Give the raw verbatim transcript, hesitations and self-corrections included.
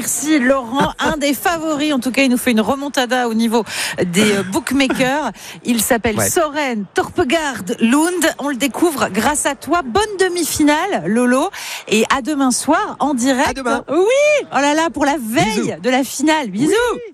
Merci Laurent, un des favoris. En tout cas, il nous fait une remontada au niveau des euh, bookmakers. Il s'appelle Ouais. Soren Torpegaard Lund. On le découvre grâce à toi. Bonne demi-finale, Lolo. Et à demain soir en direct. À demain. Oui. Oh là là, pour la veille Bisous. de la finale. Bisous. Oui.